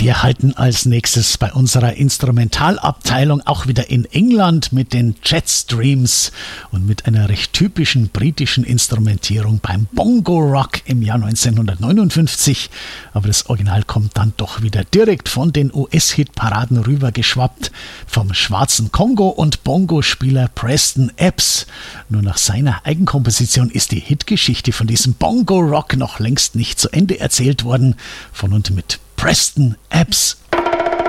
Wir halten als nächstes bei unserer Instrumentalabteilung auch wieder in England mit den Jetstreams und mit einer recht typischen britischen Instrumentierung beim Bongo Rock im Jahr 1959. Aber das Original kommt dann doch wieder direkt von den US-Hitparaden rübergeschwappt vom schwarzen Kongo und Bongo-Spieler Preston Epps. Nur nach seiner Eigenkomposition ist die Hitgeschichte von diesem Bongo Rock noch längst nicht zu Ende erzählt worden. Von und mit Preston Epps